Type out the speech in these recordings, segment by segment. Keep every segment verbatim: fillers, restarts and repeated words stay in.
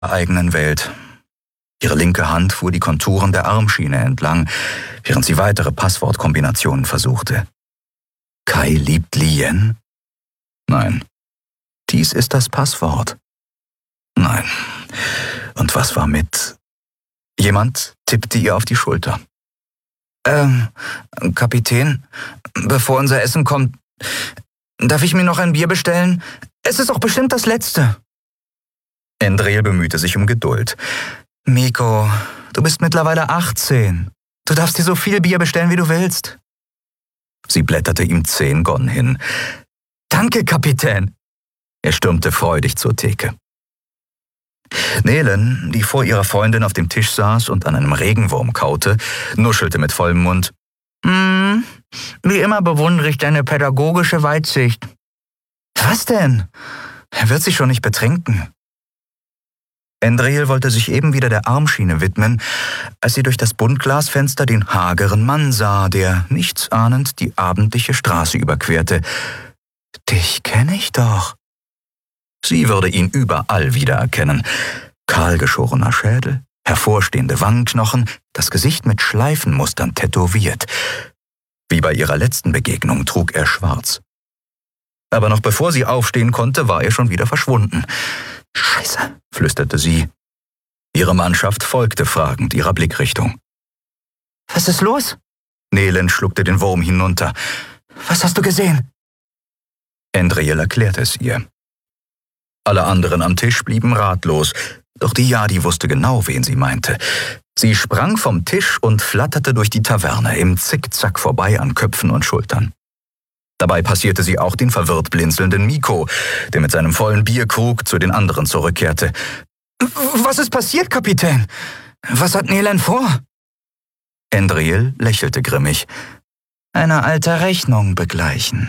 eigenen Welt. Ihre linke Hand fuhr die Konturen der Armschiene entlang, während sie weitere Passwortkombinationen versuchte. Kai liebt Lien? Nein. Dies ist das Passwort. Nein. Und was war mit... Jemand tippte ihr auf die Schulter. Ähm, Kapitän, bevor unser Essen kommt, darf ich mir noch ein Bier bestellen? Es ist auch bestimmt das letzte. Endril bemühte sich um Geduld. Miko, du bist mittlerweile achtzehn. Du darfst dir so viel Bier bestellen, wie du willst. Sie blätterte ihm zehn Gon hin. Danke, Kapitän. Er stürmte freudig zur Theke. Nelen, die vor ihrer Freundin auf dem Tisch saß und an einem Regenwurm kaute, nuschelte mit vollem Mund. Mm, wie immer bewundere ich deine pädagogische Weitsicht. Was denn? Er wird sich schon nicht betrinken. Endril wollte sich eben wieder der Armschiene widmen, als sie durch das Buntglasfenster den hageren Mann sah, der, nichtsahnend, die abendliche Straße überquerte. »Dich kenne ich doch.« Sie würde ihn überall wiedererkennen. Kahlgeschorener Schädel, hervorstehende Wangenknochen, das Gesicht mit Schleifenmustern tätowiert. Wie bei ihrer letzten Begegnung trug er schwarz. Aber noch bevor sie aufstehen konnte, war er schon wieder verschwunden. »Scheiße«, flüsterte sie. Ihre Mannschaft folgte fragend ihrer Blickrichtung. »Was ist los?« Nelen schluckte den Wurm hinunter. »Was hast du gesehen?« Endril erklärte es ihr. Alle anderen am Tisch blieben ratlos, doch die Yadi wusste genau, wen sie meinte. Sie sprang vom Tisch und flatterte durch die Taverne im Zickzack vorbei an Köpfen und Schultern. Dabei passierte sie auch den verwirrt blinzelnden Miko, der mit seinem vollen Bierkrug zu den anderen zurückkehrte. »Was ist passiert, Kapitän? Was hat Nelen vor?« Endril lächelte grimmig. »Eine alte Rechnung begleichen.«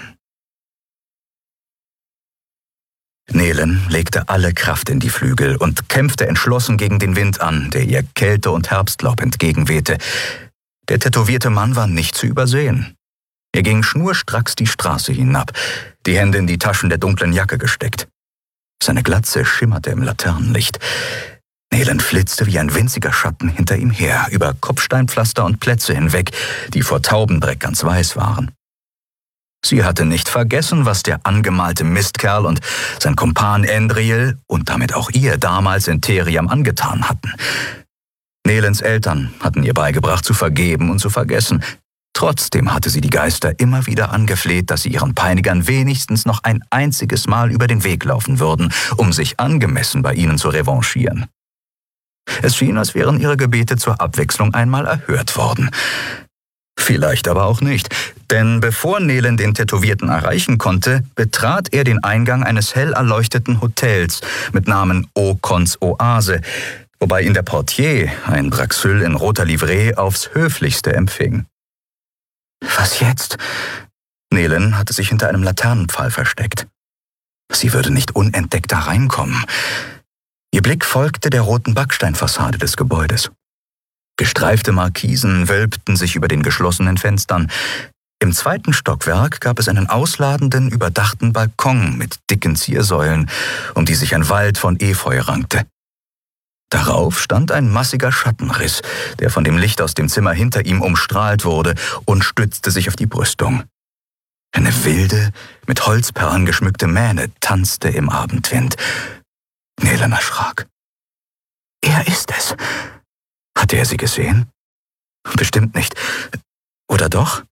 Nelen legte alle Kraft in die Flügel und kämpfte entschlossen gegen den Wind an, der ihr Kälte und Herbstlaub entgegenwehte. Der tätowierte Mann war nicht zu übersehen. Er ging schnurstracks die Straße hinab, die Hände in die Taschen der dunklen Jacke gesteckt. Seine Glatze schimmerte im Laternenlicht. Nelen flitzte wie ein winziger Schatten hinter ihm her, über Kopfsteinpflaster und Plätze hinweg, die vor Taubendreck ganz weiß waren. Sie hatte nicht vergessen, was der angemalte Mistkerl und sein Kumpan Endril und damit auch ihr damals in Theriam angetan hatten. Nelens Eltern hatten ihr beigebracht, zu vergeben und zu vergessen. Trotzdem hatte sie die Geister immer wieder angefleht, dass sie ihren Peinigern wenigstens noch ein einziges Mal über den Weg laufen würden, um sich angemessen bei ihnen zu revanchieren. Es schien, als wären ihre Gebete zur Abwechslung einmal erhört worden. Vielleicht aber auch nicht, denn bevor Nelen den Tätowierten erreichen konnte, betrat er den Eingang eines hell erleuchteten Hotels mit Namen Okons Oase, wobei ihn der Portier, ein Braxül in roter Livree, aufs Höflichste empfing. Was jetzt? Nelen hatte sich hinter einem Laternenpfahl versteckt. Sie würde nicht unentdeckt da reinkommen. Ihr Blick folgte der roten Backsteinfassade des Gebäudes. Gestreifte Markisen wölbten sich über den geschlossenen Fenstern. Im zweiten Stockwerk gab es einen ausladenden, überdachten Balkon mit dicken Ziersäulen, um die sich ein Wald von Efeu rankte. Darauf stand ein massiger Schattenriss, der von dem Licht aus dem Zimmer hinter ihm umstrahlt wurde und stützte sich auf die Brüstung. Eine wilde, mit Holzperlen geschmückte Mähne tanzte im Abendwind. Nelen erschrak. Er ist es. Hatte er sie gesehen? Bestimmt nicht. Oder doch?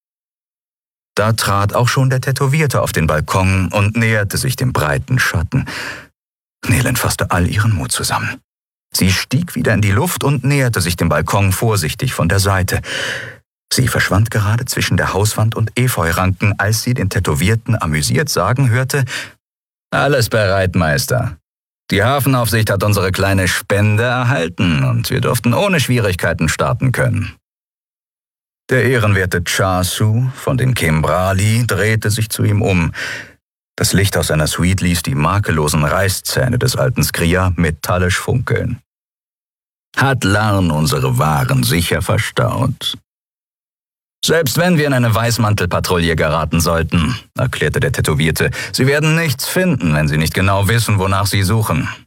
Da trat auch schon der Tätowierte auf den Balkon und näherte sich dem breiten Schatten. Nelen fasste all ihren Mut zusammen. Sie stieg wieder in die Luft und näherte sich dem Balkon vorsichtig von der Seite. Sie verschwand gerade zwischen der Hauswand und Efeuranken, als sie den Tätowierten amüsiert sagen hörte: »Alles bereit, Meister. Die Hafenaufsicht hat unsere kleine Spende erhalten und wir durften ohne Schwierigkeiten starten können.« Der ehrenwerte Chasu von den Kembrali drehte sich zu ihm um. Das Licht aus seiner Suite ließ die makellosen Reißzähne des alten Skria metallisch funkeln. »Hat Larn unsere Waren sicher verstaut?« »Selbst wenn wir in eine Weißmantelpatrouille geraten sollten«, erklärte der Tätowierte, »sie werden nichts finden, wenn sie nicht genau wissen, wonach sie suchen.